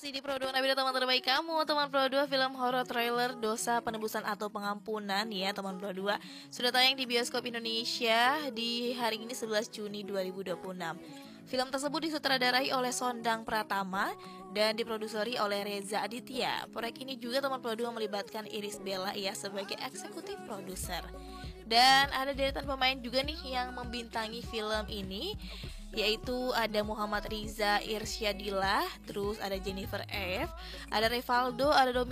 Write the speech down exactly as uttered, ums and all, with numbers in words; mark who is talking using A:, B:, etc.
A: masih di Pro dua Nabila, teman terbaik kamu. Teman Pro dua, film horor trailer Dosa Penebusan atau Pengampunan ya teman Pro dua sudah tayang di bioskop Indonesia di hari ini sebelas Juni dua ribu dua puluh enam. Film tersebut disutradarai oleh Sondang Pratama dan diproduseri oleh Reza Aditya. Proyek ini juga teman Pro dua melibatkan Iris Bella ya sebagai eksekutif produser. Dan ada deretan pemain juga nih yang membintangi film ini, yaitu ada Muhammad Riza Irsyadillah, terus ada Jennifer F, ada Revaldo, ada Domi